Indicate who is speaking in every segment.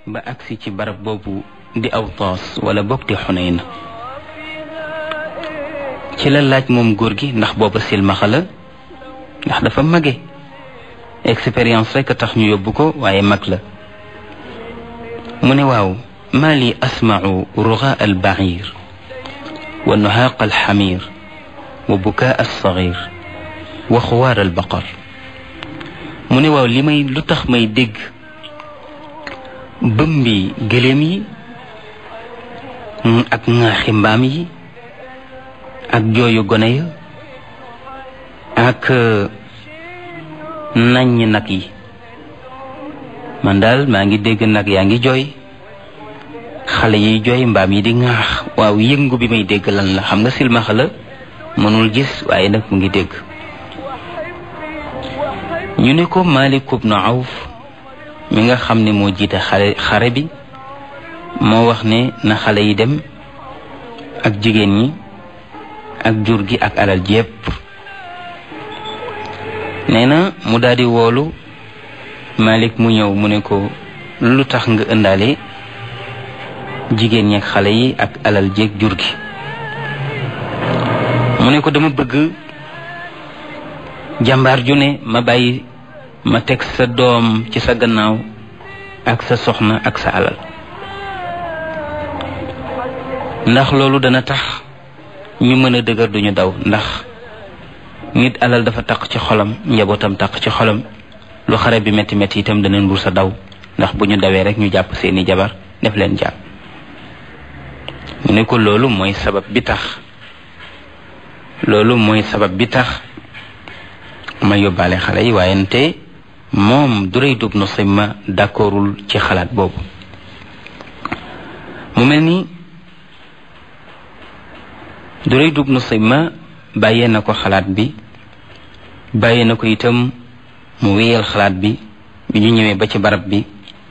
Speaker 1: ba agsi ci barab boobu di Awtaas wala bokk di Xunayn ci la laaj moom góor gi ndax booba silmaxa la ndax dafa mage expérience rek a tax ñu yóbbu ko waaye mag la mu ne waaw maa li asmau rugaa al bair wa nuhaaq al xamir wa bukaa al sagir wa xuwaar al baqar mu ne waaw lu tax may dégg bëmbi gëléem yi ak ŋaaxi mbaam yi ak jooyu gone ya ak naññ nag yi man daal maa ngi dégg nag yaa ngi jooy xale yiy jooy mbaam yi di ŋaax waaw yëngu bi may dégg lan la xam nga silmaxa la mënul gis waaye nag mu ngi dégg ñu ne ko Maalik ibn Awf mi nga xam ne moo jiite xare bi moo wax ne na xale yi dem ak jigéen ñi ak jur gi ak alal jépp nee na mu daldi woolu Malik mu ñëw mu ne ko lu tax nga ëndaale jigéen ñi ak xale yi ak alal jéeg jur gi mu ne ko dama bëgg jàmbaar ju ne ma bàyyi ma teg sa doom ci sa gannaaw ak sa soxna ak sa alal ndax loolu dana tax ñu mën a dëgër duñu daw ndax nit alal dafa taq ci xolam njabootam taq ci xolam lu xare bi metti metti itam dana ndur sa daw ndax bu ñu dawee rek ñu jàpp seeni jabar def leen jàpp mu ne ko loolu mooy sabab bi tax ma yóbbaale xale yi waaye nte moom Durayd ibn Simma d'accordul ci xalaat boobu mu mel ni Durayd ibn Simma bàyyee na ko xalaat bi bàyyee na ko itam mu wéyal xalaat bi ñu ñëwee ba ci barab bi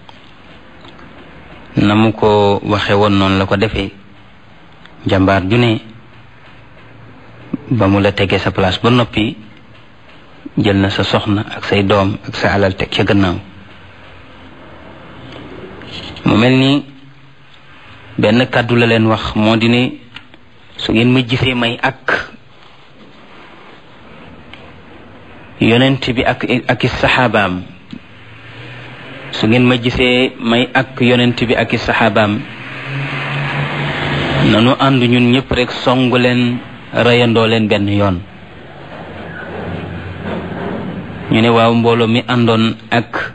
Speaker 1: na mu ko waxe woon noonu la ko defee jàmbaar ju ne ba mu la tegee sa place ba noppi jël na sa soxna ak say doom ak sa alal teg ca gannaaw mu mel ni benn kàddu la leen wax moo di ne su ngeen ma gisee may ak yonent bi ak i saxaabaam su ngeen ma gisee may ak yonent bi ak i saxaabaam nanu ànd ñun ñëpp rek songu leen reyandoo leen benn yoon ñu ne waaw mbooloo mi àndoon ak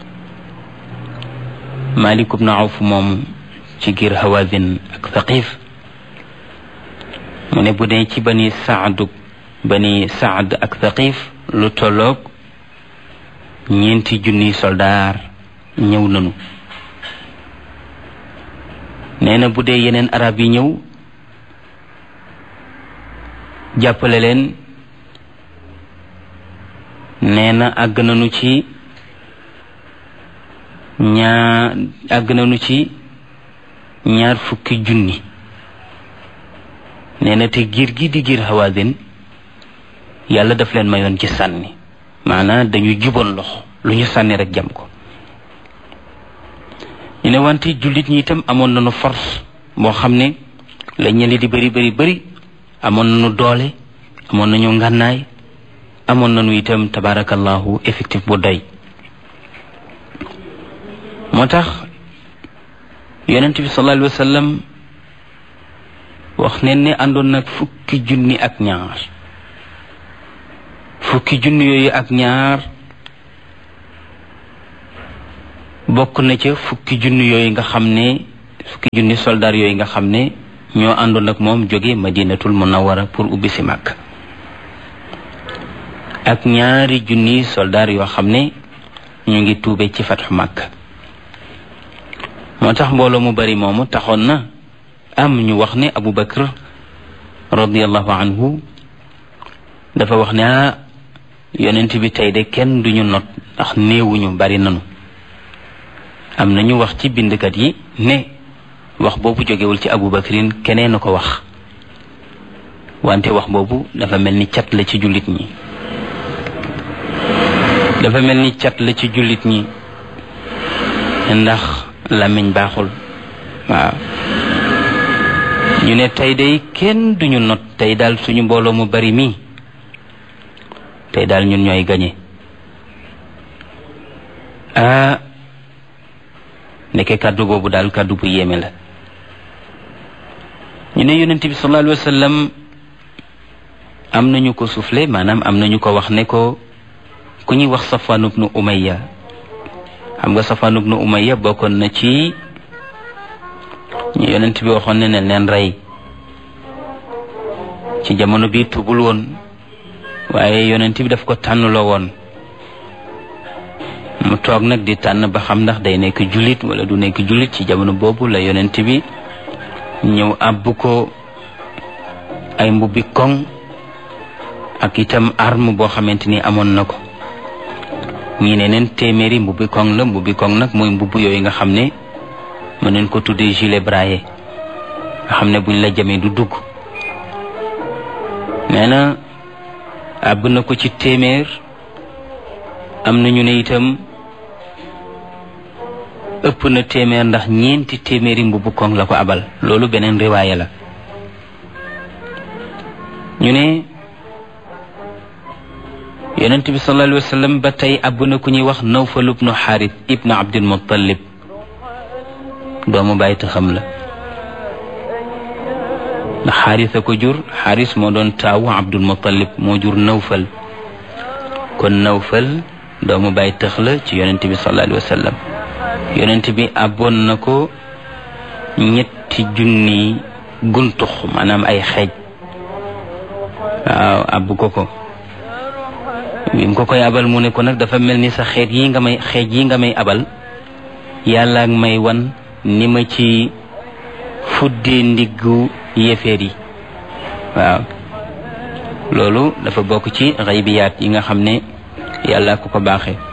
Speaker 1: Maalik ibn Awf moom ci giir Hawazin ak Thaqif mu ne bu dee ci bani Saad ak Thaqif lu tolloog 4,000 soldaar ñëw nañu nee na bu dee yeneen arab yi ñëw jàppale leen nee na àgg nañu ci ñaar fukki junni nee na te giir gi di giir Hawazin yàlla daf leen mayoon ci sànni maanaam dañu juboon loxo lu ñu sànni rek jam ko ñu ne wante jullit ñi itam amoon nañu force boo xam ne la ñeli di bëri amoon nañu doole amoon nañu ngànnaay amoon nañu itam tabarakallahu effectif bu doy moo tax yonent bi sallallahu alayhi wa sallam wax ne àndoon nag fukki junni ak ñaar bokk na ca fukki junni yooyu nga xam ne fukki junni soldaar yooyu nga xam ne ñoo àndoon ak moom jóge Madinatul Munawwara pour ubbi si Makka ak 2 junni soldaar yoo xam ne ñu ngi tuube ci fatxu Makka moo tax mbooloo mu bari moomu taxoon na am ñu wax ne Abu Bakr radiyallahu anhu dafa wax ne yonent bi tey de kenn duñu not ndax néewuñu bari nanu am na ñu wax ci bindkat yi ne wax boobu jógewul ci Abu Bakrin keneen a ko wax wante wax boobu dafa mel ni cat la ci jullit ñi ndax làmmiñ baaxul waaw ñu ne tey day kenn duñu not tey daal suñu mbooloo mu bari mii tey daal ñun ñooy gañe nekke kàddu boobu daal kàddu bu yéeme la ñu ne yonent bi sallallahu alayhi wa sallam am nañu ko soufflé maanaam am nañu ko wax ne ko ku ñuy wax Safwan ibnu Umayya xam nga Safwan ibnu Umayya bokkoon na ci ñu yonent bi waxoon ne ne leen rey ci jamono bi tubul woon waaye yonent bi daf ko tànnloo woon mu toog nag di tànn ba xam ndax day nekk jullit wala du nekk jullit ci jamono boobu la yonent bi ñëw àbb ko ay mbubbi koŋ ak itam arme boo xamante ni amoon na ko ñi ne neen téeméeri mbubbi koŋ la mbubbi koŋ nag mooy mbubb yooyu nga xam ne mën neen ko tuddee gilet braillé nga xam ne buñ la jamee du dugg nee na àbb na ko ci téeméer am nañu ne itam ëpp na téeméer ndax ñeenti téeméeri mbubbu koŋ la ko abal loolu beneen riwaaya la ñu ne yonent bi sallallahu alayhi wa sallam ba tey àbb na ku ñuy wax Nawfal ibnu Xaaris ibnu Abdul Muttalib doomu bàyyi te xam la ndax Xaaris a ko jur Xaaris moo doon taawu Abdul Muttalib moo jur Nawfal kon Nawfal doomu bàyyi tëx la ci yonent bi sallallahu alayhi wa sallam yonent bi àbboon na ko 3,000 guntux maanaam ay xeej waaw àbb ko bi mu ko koy abal mu ne ko nag dafa mel ni sa xeej yi nga may abal yàlla ak may wan ni ma ci fuddee ndiggu yéeféer yi waaw loolu dafa bokk ci xaybiyaat yi nga xam ne yàlla ko ko baaxee